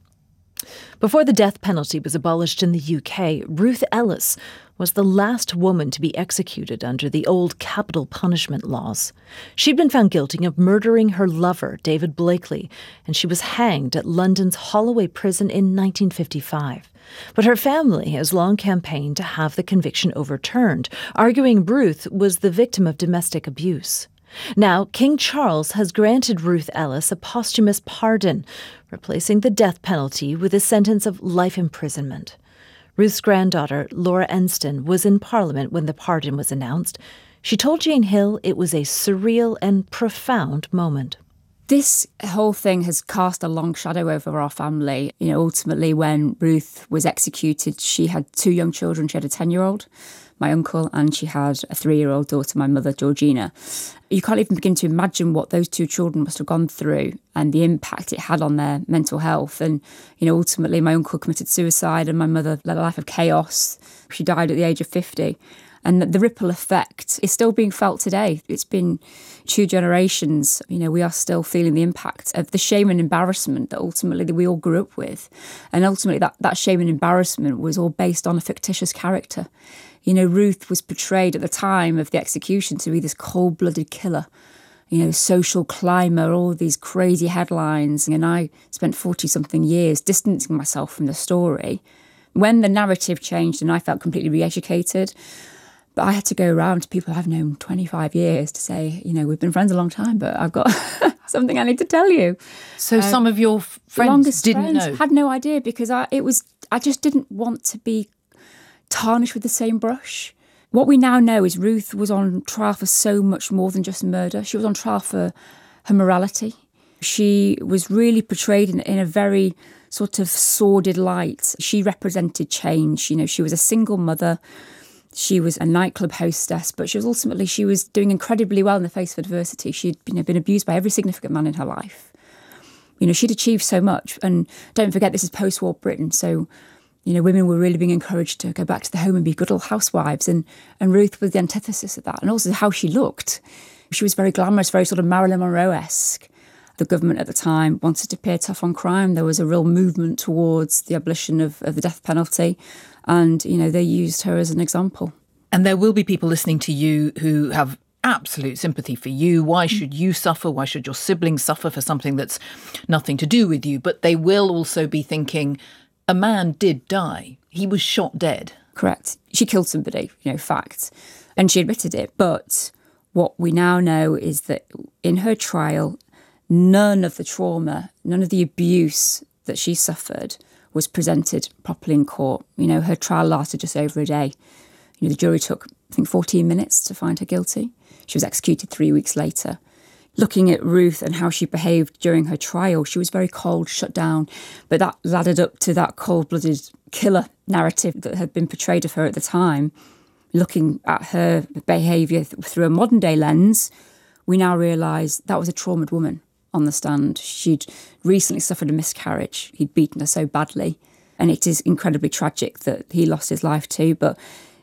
Before the death penalty was abolished in the U K, Ruth Ellis was the last woman to be executed under the old capital punishment laws. She'd been found guilty of murdering her lover, David Blakely, and she was hanged at London's Holloway prison in nineteen fifty-five. But her family has long campaigned to have the conviction overturned, arguing Ruth was the victim of domestic abuse. Now, King Charles has granted Ruth Ellis a posthumous pardon, replacing the death penalty with a sentence of life imprisonment. Ruth's granddaughter, Laura Enston, was in Parliament when the pardon was announced. She told Jane Hill it was a surreal and profound moment. This whole thing has cast a long shadow over our family. You know, ultimately, when Ruth was executed, she had two young children. She had a ten-year-old, my uncle, and she had a three-year-old daughter, my mother, Georgina. You can't even begin to imagine what those two children must have gone through and the impact it had on their mental health. And, you know, ultimately, my uncle committed suicide and my mother led a life of chaos. She died at the age of fifty. And the ripple effect is still being felt today. It's been two generations. You know, we are still feeling the impact of the shame and embarrassment that ultimately that we all grew up with. And ultimately that, that shame and embarrassment was all based on a fictitious character. You know, Ruth was portrayed at the time of the execution to be this cold-blooded killer, you know, social climber, all these crazy headlines. And I spent forty-something years distancing myself from the story. When the narrative changed and I felt completely re-educated, but I had to go around to people I've known twenty-five years to say, you know, we've been friends a long time, but I've got something I need to tell you. So um, some of your f- friends didn't friends know? Had no idea because I, it was, I just didn't want to be tarnished with the same brush. What we now know is Ruth was on trial for so much more than just murder. She was on trial for her morality. She was really portrayed in, in a very sort of sordid light. She represented change. You know, she was a single mother. She was a nightclub hostess, but she was ultimately, she was doing incredibly well in the face of adversity. She'd you know, been abused by every significant man in her life. You know, she'd achieved so much. And don't forget, this is post-war Britain. So, you know, women were really being encouraged to go back to the home and be good old housewives. And, and Ruth was the antithesis of that. And also how she looked. She was very glamorous, very sort of Marilyn Monroe-esque. The government at the time wanted to appear tough on crime. There was a real movement towards the abolition of, of the death penalty. And, you know, they used her as an example. And there will be people listening to you who have absolute sympathy for you. Why should you suffer? Why should your siblings suffer for something that's nothing to do with you? But they will also be thinking, a man did die. He was shot dead. Correct. She killed somebody, you know, fact. And she admitted it. But what we now know is that in her trial, none of the trauma, none of the abuse that she suffered was presented properly in court. You know, her trial lasted just over a day. You know, the jury took, I think, fourteen minutes to find her guilty. She was executed three weeks later. Looking at Ruth and how she behaved during her trial, she was very cold, shut down. But that laddered up to that cold-blooded killer narrative that had been portrayed of her at the time. Looking at her behaviour through a modern-day lens, we now realise that was a traumatised woman on the stand. She'd recently suffered a miscarriage. He'd beaten her so badly. And it is incredibly tragic that he lost his life too. But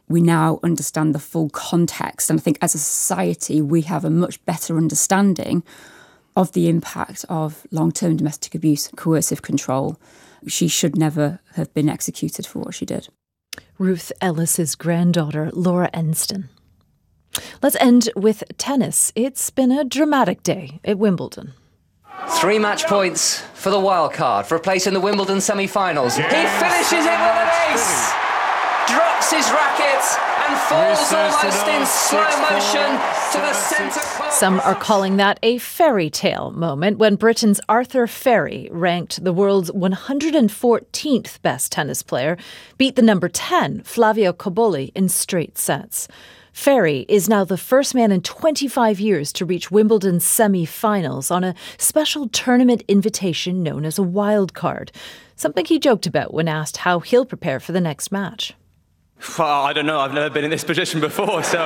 we now understand the full context. And I think as a society, we have a much better understanding of the impact of long-term domestic abuse, coercive control. She should never have been executed for what she did. Ruth Ellis's granddaughter, Laura Enston. Let's end with tennis. It's been a dramatic day at Wimbledon. Three match points for the wild card for a place in the Wimbledon semi-finals. Yes. He finishes it with an ace, drops his racket and falls almost in slow motion to the centre court. Some are calling that a fairy tale moment when Britain's Arthur Ferry, ranked the world's one hundred fourteenth best tennis player, beat the number ten, Flavio Cobolli, in straight sets. Ferry is now the first man in twenty-five years to reach Wimbledon's semi-finals on a special tournament invitation known as a wild card, something he joked about when asked how he'll prepare for the next match. Well, I don't know. I've never been in this position before, so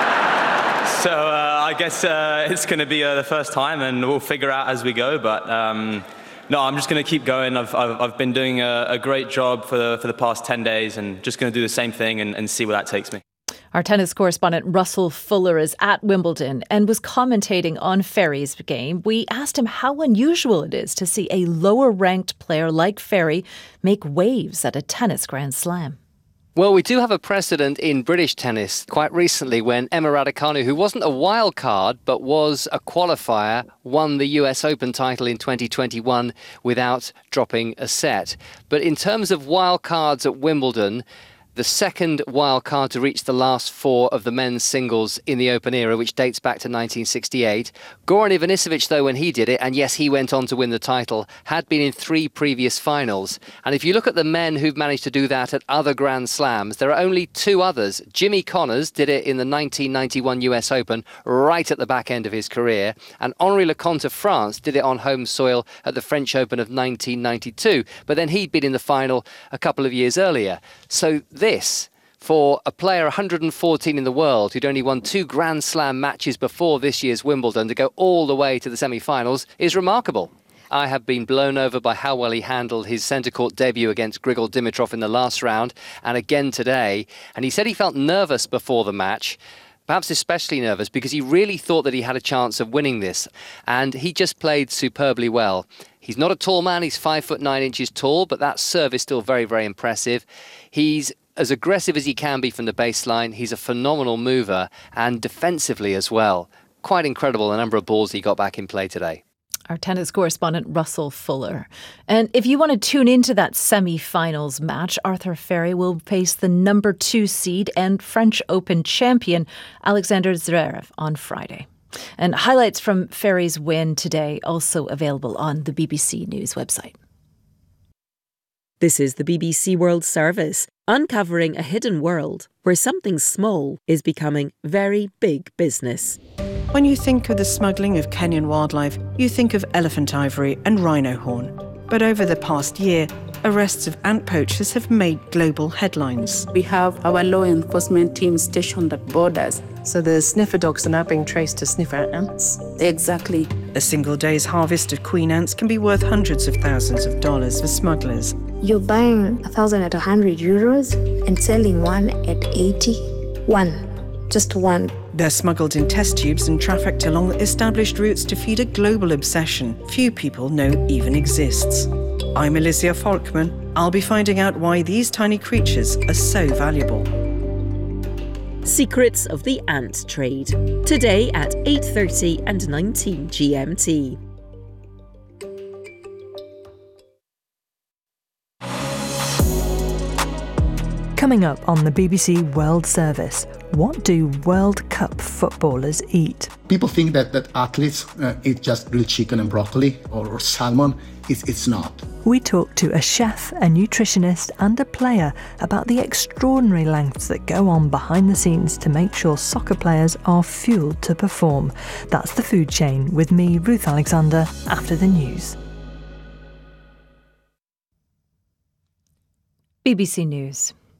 uh, so uh, I guess uh, it's going to be uh, the first time, and we'll figure out as we go. But um, no, I'm just going to keep going. I've I've, I've been doing a, a great job for the, for the past ten days, and just going to do the same thing and, and see where that takes me. Our tennis correspondent Russell Fuller is at Wimbledon and was commentating on Ferry's game. We asked him how unusual it is to see a lower-ranked player like Ferry make waves at a tennis Grand Slam. Well, we do have a precedent in British tennis quite recently when Emma Raducanu, who wasn't a wild card but was a qualifier, won the U S Open title in twenty twenty-one without dropping a set. But in terms of wild cards at Wimbledon, the second wild card to reach the last four of the men's singles in the Open era, which dates back to nineteen sixty-eight. Goran Ivanisevic, though, when he did it, and yes, he went on to win the title, had been in three previous finals. And if you look at the men who've managed to do that at other Grand Slams, there are only two others. Jimmy Connors did it in the nineteen ninety-one U S Open, right at the back end of his career. And Henri Leconte of France did it on home soil at the French Open of nineteen ninety-two. But then he'd been in the final a couple of years earlier. So this This, for a player one hundred fourteen in the world who'd only won two Grand Slam matches before this year's Wimbledon to go all the way to the semi-finals, is remarkable. I have been blown over by how well he handled his centre court debut against Grigol Dimitrov in the last round, and again today. And he said he felt nervous before the match, perhaps especially nervous because he really thought that he had a chance of winning this. And he just played superbly well. He's not a tall man, he's five foot nine inches tall, but that serve is still very, very impressive. He's as aggressive as he can be from the baseline. He's a phenomenal mover, and defensively as well. Quite incredible the number of balls he got back in play today. Our tennis correspondent Russell Fuller. And if you want to tune into that semi-finals match, Arthur Ferry will face the number two seed and French Open champion Alexander Zverev on Friday. And highlights from Ferry's win today also available on the B B C News website. This is the B B C World Service, uncovering a hidden world where something small is becoming very big business. When you think of the smuggling of Kenyan wildlife, you think of elephant ivory and rhino horn. But over the past year, arrests of ant poachers have made global headlines. We have our law enforcement team stationed at borders. So the sniffer dogs are now being traced to sniffer ants? Exactly. A single day's harvest of queen ants can be worth hundreds of thousands of dollars for smugglers. You're buying a thousand at a hundred euros and selling one at eighty. One. Just one. They're smuggled in test tubes and trafficked along established routes to feed a global obsession few people know even exists. I'm Alicia Folkman. I'll be finding out why these tiny creatures are so valuable. Secrets of the Ant Trade. Today at eight thirty and nineteen G M T. Coming up on the B B C World Service, what do World Cup footballers eat? People think that, that athletes uh, eat just grilled chicken and broccoli or, or salmon. It's, it's not. We talk to a chef, a nutritionist and a player about the extraordinary lengths that go on behind the scenes to make sure soccer players are fueled to perform. That's The Food Chain with me, Ruth Alexander, after the news. B B C News.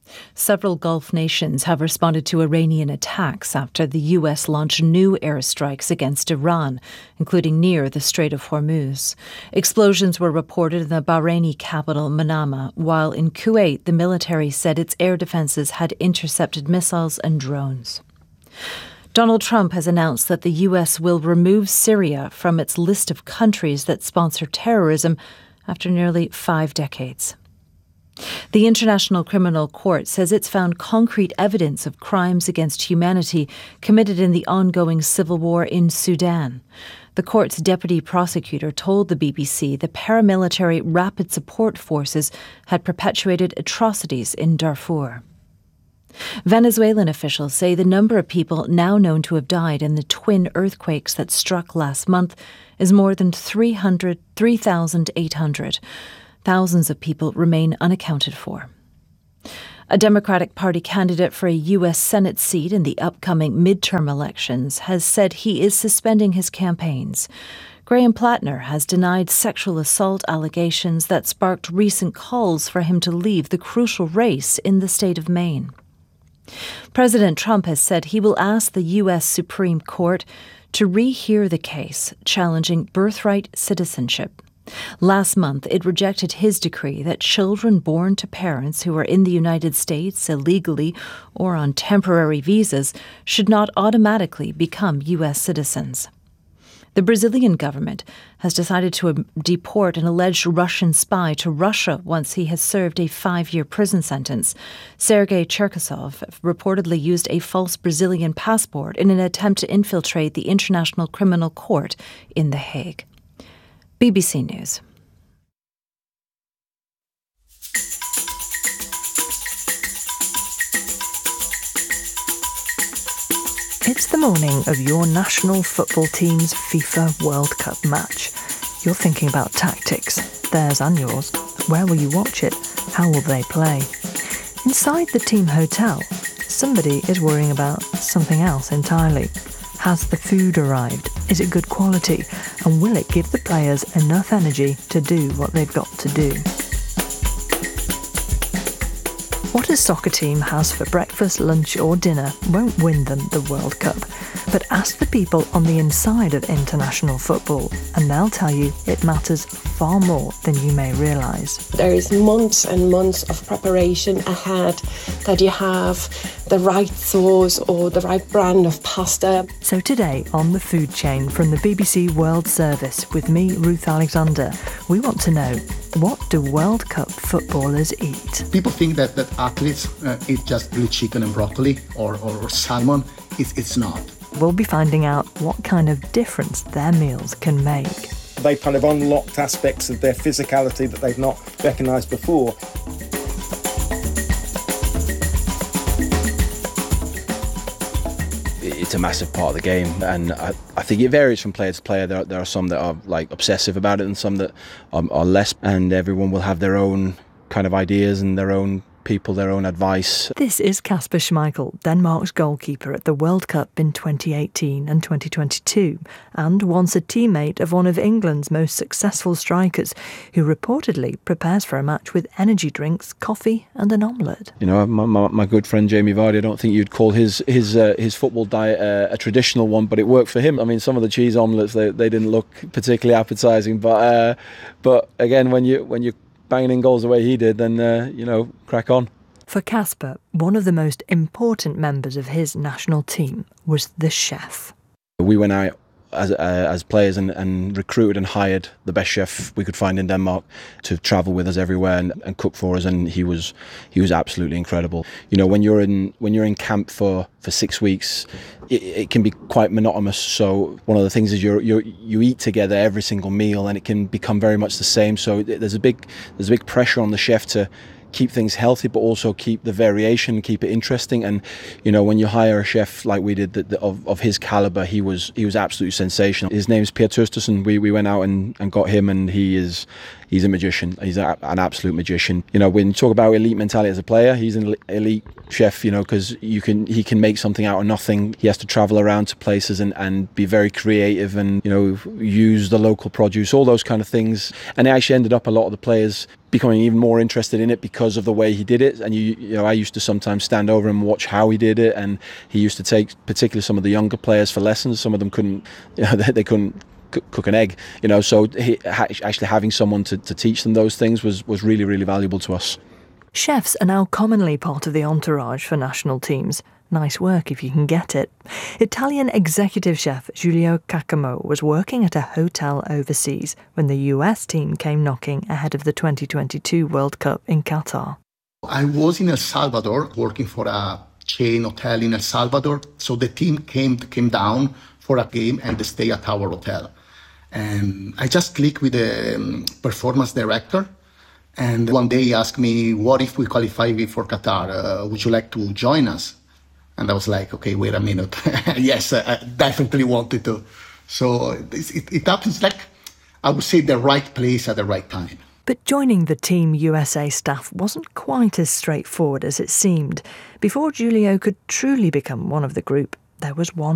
Several Gulf nations have responded to Iranian attacks after the U S launched new airstrikes against Iran, including near the Strait of Hormuz. Explosions were reported in the Bahraini capital, Manama, while in Kuwait, the military said its air defences had intercepted missiles and drones. Donald Trump has announced that the U S will remove Syria from its list of countries that sponsor terrorism after nearly five decades. The International Criminal Court says it's found concrete evidence of crimes against humanity committed in the ongoing civil war in Sudan. The court's deputy prosecutor told the B B C the paramilitary Rapid Support Forces had perpetuated atrocities in Darfur. Venezuelan officials say the number of people now known to have died in the twin earthquakes that struck last month is more than three thousand eight hundred. Thousands of people remain unaccounted for. A Democratic Party candidate for a U S Senate seat in the upcoming midterm elections has said he is suspending his campaigns. Graham Plattner has denied sexual assault allegations that sparked recent calls for him to leave the crucial race in the state of Maine. President Trump has said he will ask the U S Supreme Court to rehear the case challenging birthright citizenship. Last month, it rejected his decree that children born to parents who are in the United States illegally or on temporary visas should not automatically become U S citizens. The Brazilian government has decided to deport an alleged Russian spy to Russia once he has served a five-year prison sentence. Sergei Cherkasov reportedly used a false Brazilian passport in an attempt to infiltrate the International Criminal Court in The Hague. B B C News. It's the morning of your national football team's FIFA World Cup match. You're thinking about tactics, theirs and yours. Where will you watch it? How will they play? Inside the team hotel, somebody is worrying about something else entirely. Has the food arrived? Is it good quality? And will it give the players enough energy to do what they've got to do? What a soccer team has for breakfast, lunch or dinner won't win them the World Cup. But ask the people on the inside of international football and they'll tell you it matters far more than you may realise. There is months and months of preparation ahead, that you have the right sauce or the right brand of pasta. So today on The Food Chain from the B B C World Service with me, Ruth Alexander, we want to know, what do World Cup footballers eat? People think that, that athletes uh, eat just grilled chicken and broccoli or, or, or salmon. It's, it's not. We'll be finding out what kind of difference their meals can make. They've kind of unlocked aspects of their physicality that they've not recognised before. It's a massive part of the game, and I, I think it varies from player to player. There are, there are some that are like obsessive about it and some that are, are less, and everyone will have their own kind of ideas and their own people, their own advice. This is Kasper Schmeichel, Denmark's goalkeeper at the World Cup in twenty eighteen and twenty twenty-two, and once a teammate of one of England's most successful strikers, who reportedly prepares for a match with energy drinks, coffee and an omelette. You know, my, my, my good friend Jamie Vardy, I don't think you'd call his his uh, his football diet uh, a traditional one, but it worked for him. I mean, some of the cheese omelettes, they, they didn't look particularly appetising, but uh, but again, when you when you banging in goals the way he did, then, uh, you know, crack on. For Kasper, one of the most important members of his national team was the chef. We went out as uh, as players and, and recruited and hired the best chef we could find in Denmark to travel with us everywhere and, and cook for us, and he was he was absolutely incredible. You know, when you're in when you're in camp for, for six weeks, it, it can be quite monotonous. So one of the things is you you you eat together every single meal, and it can become very much the same. So there's a big there's a big pressure on the chef to keep things healthy, but also keep the variation, keep it interesting. And you know, when you hire a chef like we did, that of, of his caliber, he was he was absolutely sensational. His name's Per Tustersen. We we went out and, and got him, and he is he's a magician. He's a, an absolute magician. You know, when you talk about elite mentality as a player, he's an elite chef. You know, because you can he can make something out of nothing. He has to travel around to places and and be very creative, and you know, use the local produce, all those kind of things. And it actually ended up a lot of the players becoming even more interested in it because of the way he did it. And you, you know, I used to sometimes stand over and watch how he did it, and he used to take particularly some of the younger players for lessons. Some of them couldn't, you know, they, they couldn't cook an egg, you know, so he, actually having someone to, to teach them those things was, was really, really valuable to us. Chefs are now commonly part of the entourage for national teams. Nice work if you can get it. Italian executive chef Giulio Caccamo was working at a hotel overseas when the U S team came knocking ahead of the twenty twenty-two World Cup in Qatar. I was in El Salvador working for a chain hotel in El Salvador, so the team came came down for a game and they stay at our hotel. And I just clicked with the um, performance director, and one day he asked me, what if we qualify for Qatar? Uh, would you like to join us? And I was like, okay, wait a minute. Yes, I, I definitely wanted to. So it, it, it happens like, I would say, the right place at the right time. But joining the Team U S A staff wasn't quite as straightforward as it seemed. Before Giulio could truly become one of the group, there was one